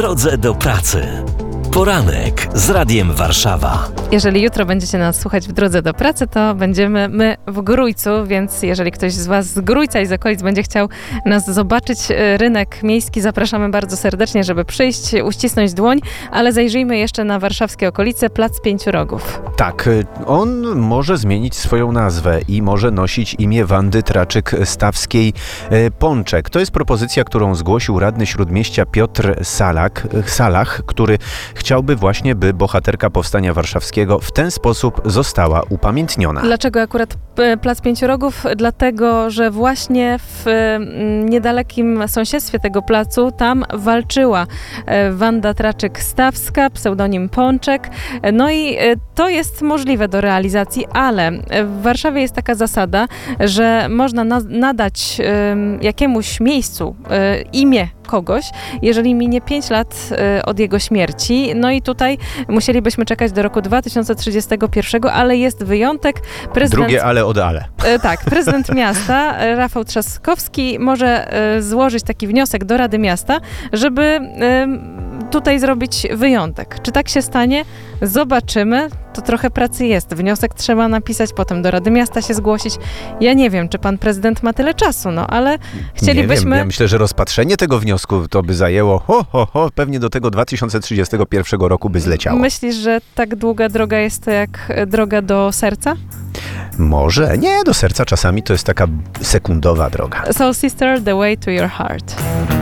drodze do pracy. Poranek z Radiem Warszawa. Jeżeli jutro będziecie nas słuchać w drodze do pracy, to będziemy my w Grójcu, więc jeżeli ktoś z Was z Grójca i z okolic będzie chciał nas zobaczyć, rynek miejski, zapraszamy bardzo serdecznie, żeby przyjść, uścisnąć dłoń, ale zajrzyjmy jeszcze na warszawskie okolice, Plac Pięciu Rogów. Tak, on może zmienić swoją nazwę i może nosić imię Wandy Traczyk-Stawskiej-Pączek. To jest propozycja, którą zgłosił radny Śródmieścia Piotr Salach, który chciałby właśnie, by bohaterka Powstania Warszawskiego w ten sposób została upamiętniona. Dlaczego akurat Plac Pięciu Rogów? Dlatego, że właśnie w niedalekim sąsiedztwie tego placu tam walczyła Wanda Traczyk-Stawska, pseudonim Pączek. No i to jest możliwe do realizacji, ale w Warszawie jest taka zasada, że można nadać jakiemuś miejscu imię kogoś, jeżeli minie 5 lat od jego śmierci. No i tutaj musielibyśmy czekać do roku 2031, ale jest wyjątek. Drugie ale od ale. Tak, prezydent miasta Rafał Trzaskowski może złożyć taki wniosek do Rady Miasta, żeby tutaj zrobić wyjątek. Czy tak się stanie? Zobaczymy. To trochę pracy jest. Wniosek trzeba napisać, potem do Rady Miasta się zgłosić. Ja nie wiem, czy pan prezydent ma tyle czasu, no ale chcielibyśmy... Nie wiem, ja myślę, że rozpatrzenie tego wniosku to by zajęło pewnie do tego 2031 roku by zleciało. Myślisz, że tak długa droga jest to jak droga do serca? Może. Nie, do serca czasami to jest taka sekundowa droga. Soul Sister, The Way to Your Heart.